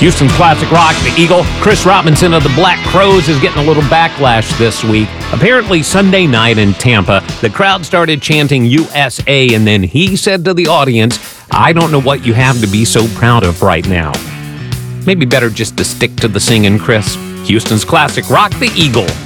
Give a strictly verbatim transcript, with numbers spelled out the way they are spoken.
Houston's classic rock, the Eagle. Chris Robinson of the Black Crowes is getting a little backlash this week. Apparently Sunday night in Tampa, the crowd started chanting U S A, and then he said to the audience, "I don't know what you have to be so proud of right now." Maybe better just to stick to the singing, Chris. Houston's classic rock, the Eagle.